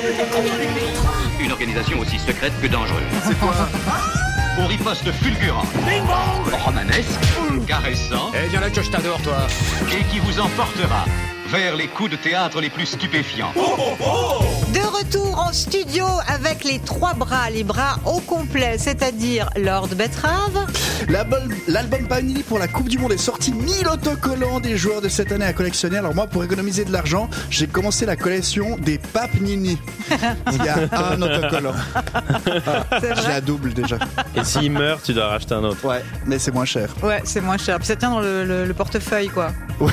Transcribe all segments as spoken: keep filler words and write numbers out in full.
Une organisation aussi secrète que dangereuse. C'est quoi? On riposte fulgurant, romanesque, caressant, Eh, viens là que je t'adore, toi. et qui vous emportera vers les coups de théâtre les plus stupéfiants. De retour en studio avec les trois bras, les bras au complet, c'est-à-dire Lord Betrave. L'album, l'album Panini pour la Coupe du Monde est sorti. mille autocollants des joueurs de cette année à collectionner. Alors moi, pour économiser de l'argent, j'ai commencé la collection des Papes Nini. Il y a un autocollant. J'ai la double déjà. Et s'il meurt, tu dois racheter un autre. Ouais, mais c'est moins cher. Ouais, c'est moins cher. Puis ça tient dans le, le, le portefeuille, quoi.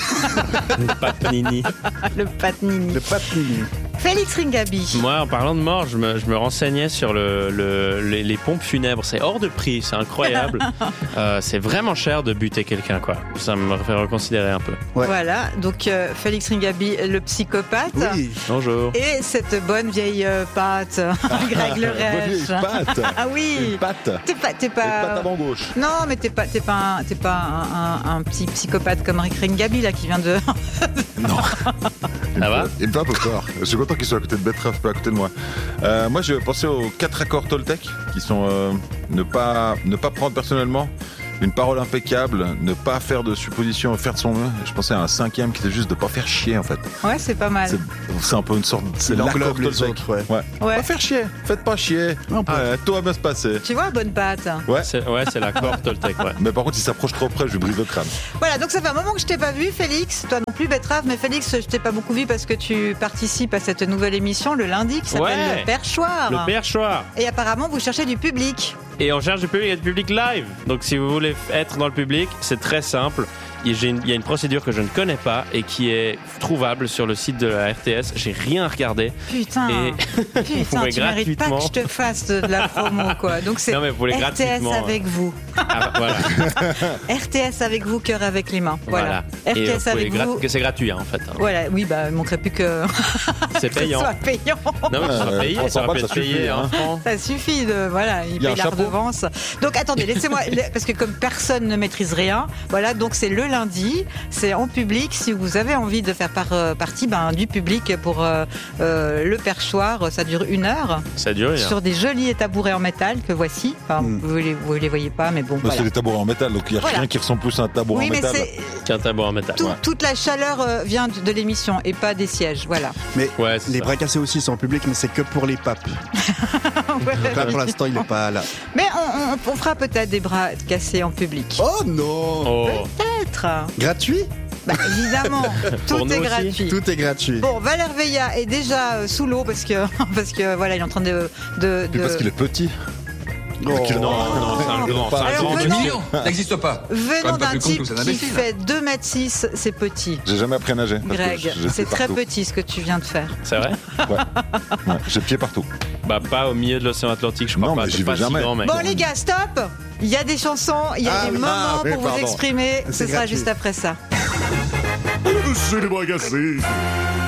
Pas Panini. Le Patnini. Le Pape Nini. Félix Ringaby. Moi, en parlant de mort, je me, je me renseignais sur le, le, les, les pompes funèbres. C'est hors de prix, c'est incroyable. euh, c'est vraiment cher de buter quelqu'un, quoi. Ça me fait reconsidérer un peu. Ouais. Voilà, donc euh, Félix Ringaby, le psychopathe. Oui. Bonjour. Et cette bonne vieille euh, pâte, Greg Le Rech. Pâte. Ah oui. Une pâte. T'es pas, t'es Une pâte pas. avant gauche. Non, mais t'es pas, t'es pas, un, t'es pas un, un, un petit psychopathe comme Rick Ringaby là qui vient de. Non. Ça va? Il me fait un peu peur. Je suis content qu'il soit à côté de Betrave, pas à côté de moi. Euh, moi, je pensais aux quatre accords Toltec qui sont euh, ne pas ne pas prendre personnellement, une parole impeccable, ne pas faire de suppositions, faire de son mieux. Je pensais à un cinquième qui était juste de pas faire chier en fait. Ouais, c'est pas mal. C'est, c'est un peu une sorte. C'est Il l'accord englobe les Toltec. autres, ouais. Ouais. Ouais. Pas faire chier. Faites pas chier. Non, pas. Ah, tout va bien se passer. Tu vois, bonne pâte. Ouais. C'est, ouais, c'est l'accord Toltec, ouais. Mais par contre, s'il s'approche trop près, je lui brise le crâne. Voilà, donc ça fait un moment que je t'ai pas vu, Félix. Toi non plus, Betrave, mais Félix, je t'ai pas beaucoup vu parce que tu participes à cette nouvelle émission le lundi qui s'appelle Ouais. Le Perchoir. Le perchoir. Et apparemment, vous cherchez du public. Et on cherche du public, il y a du public live. Donc si vous voulez être dans le public, c'est très simple. Il y a une- il y a une procédure que je ne connais pas et qui est trouvable sur le site de la R T S. J'ai rien regardé. Putain, Et putain, pouvez tu mérites pas gratuitement- que je te fasse de, de la promo, quoi. Donc c'est Non, mais vous voulez R T S gratuitement, avec vous. Ah, voilà. R T S avec vous, cœur avec les mains. Voilà. Voilà. Et R T S vous pouvez avec grat- vous. que c'est gratuit hein, en fait. hein. Voilà, oui, bah, il manquerait plus que, C'est que ce payant. soit payant. Non, mais ça sera Euh, payé, trois cents ça aurait pu balles, être ça payé suffit, un hein. franc. Ça suffit de, voilà, il Il y a paye un la chapeau. redevance. Donc attendez, laissez-moi, parce que comme personne ne maîtrise rien, voilà, donc c'est le lundi, c'est en public. Si vous avez envie de faire par, euh, partie ben, du public pour euh, euh, le perchoir, ça dure une heure. Ça dure. hein. Sur des jolis tabourets en métal que voici. Enfin, Mm. vous, les, vous les voyez pas, mais bon. Mais Voilà. c'est des tabourets en métal, donc il n'y a Voilà. rien qui ressemble plus à un tabouret Oui, en mais métal. c'est Qu'un tabouret en métal. tout- Ouais. toute la chaleur euh, vient de, de l'émission et pas des sièges. Voilà. Mais Ouais, c'est les ça. bras cassés aussi sont en public, mais c'est que pour les papes. Donc là, pour l'instant, il n'est pas là. Mais on, on- on fera peut-être des bras cassés en public. Oh non! Oh. Peut-être. Gratuit? Bah, évidemment, Pour tout nous est aussi. gratuit. Tout est gratuit. Bon, Valère Veilla est déjà euh, sous l'eau parce que parce que voilà, il est en train de de. Puis de- parce qu'il est petit. Oh. Qu'il- Non, non, c'est un grand. c'est un Alors, grand venons- monsieur. Ça n'existe pas. Venant Quand même pas d'un plus con type que c'est un qui imbécile. fait deux mètres six, c'est petit. J'ai jamais appris à nager. parce que Greg, j'ai c'est pied très partout. petit ce que tu viens de faire. C'est vrai? Ouais, j'ai pied partout. Bah pas au milieu de l'océan Atlantique, je crois Non, pas. mais C'est j'y pas vais si jamais. grand, mec. Bon les gars, stop. Il y a des chansons, il y a Ah des oui. moments Ah, oui, pour vous pardon. exprimer. Ce C'est sera gratuit. juste après ça. C'est les bras cassés.